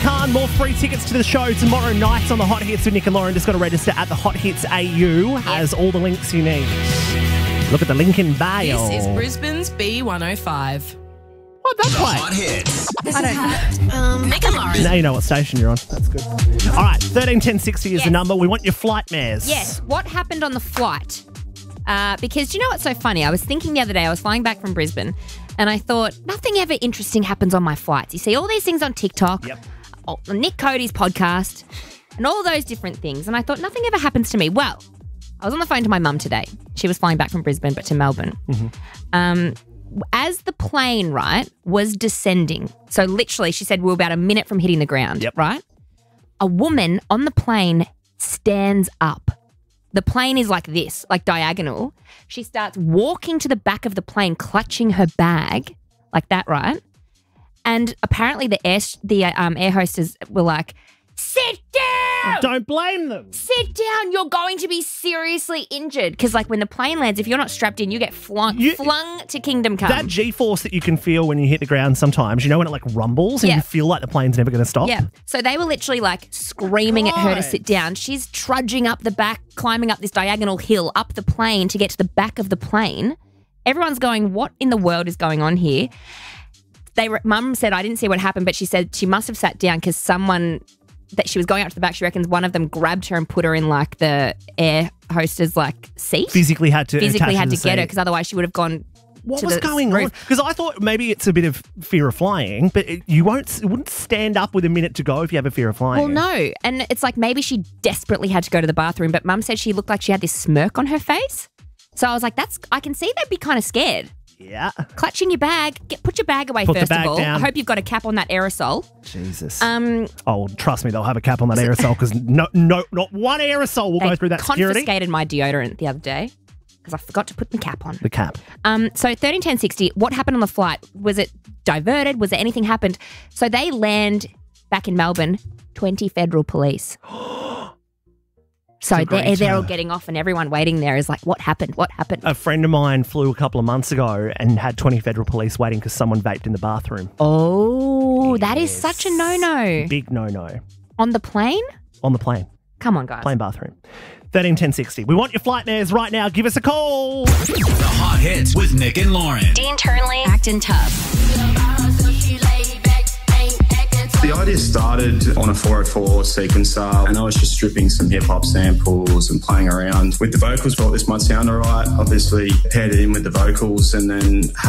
Khan, more free tickets to the show tomorrow night on the Hot Hits with Nick and Lauren. Just got to register at the Hot Hits AU. Has all the links you need. Look at the link in bio. This is Brisbane's B105. What that play? Hot Hits. This is Nick and Lauren. Now you know what station you're on. That's good. All right, 131060 is the number. We want your flight mares. Yes. What happened on the flight? Because do you know what's so funny? I was thinking the other day, I was flying back from Brisbane, and I thought, nothing ever interesting happens on my flights. You see all these things on TikTok, Nick Cody's podcast, and all those different things. And I thought, nothing ever happens to me. Well, I was on the phone to my mum today. She was flying back from Brisbane, but to Melbourne. As the plane, right, was descending, so literally she said we were about a minute from hitting the ground, right? A woman on the plane stands up. The plane is like this, like diagonal. She starts walking to the back of the plane, clutching her bag, like that, right? And apparently the air hostess were like, sit down! Don't blame them. Sit down. You're going to be seriously injured. Because, like, when the plane lands, if you're not strapped in, you get flung to kingdom come. That G-force that you can feel when you hit the ground sometimes, you know when it, like, rumbles and you feel like the plane's never going to stop? Yeah. So they were literally, like, screaming at her to sit down. She's trudging up the back, climbing up this diagonal hill, up the plane to get to the back of the plane. Everyone's going, what in the world is going on here? Mum said, I didn't see what happened, but she said she must have sat down because someone that she was going up to the back, she reckons one of them grabbed her and put her in like the air hostess like seat. Physically had to get her because otherwise she would have gone. What was going on? Because I thought maybe it's a bit of fear of flying, but it wouldn't stand up with a minute to go if you have a fear of flying. Well, no. And it's like maybe she desperately had to go to the bathroom, but Mum said she looked like she had this smirk on her face. So I was like, I can see they'd be kind of scared. Yeah. Clutching your bag. Put your bag away first of all. Down. I hope you've got a cap on that aerosol. Jesus. Oh, trust me, they'll have a cap on that aerosol because not one aerosol will go through that security. They confiscated my deodorant the other day because I forgot to put the cap on. The cap. So 131060, what happened on the flight? Was it diverted? Was there anything happened? So they land back in Melbourne, 20 federal police. So they're all getting off and everyone waiting there is like, what happened? What happened? A friend of mine flew a couple of months ago and had 20 federal police waiting because someone vaped in the bathroom. Oh, that is such a no-no. Big no-no. On the plane? On the plane. Come on, guys. Plane bathroom. 131060. We want your flight mares right now. Give us a call. The Hot Hits with Nick and Lauren. Dean Turnley, acting tough. The idea started on a 404 sequencer and I was just stripping some hip-hop samples and playing around with the vocals. Thought this might sound alright. Obviously paired it in with the vocals and then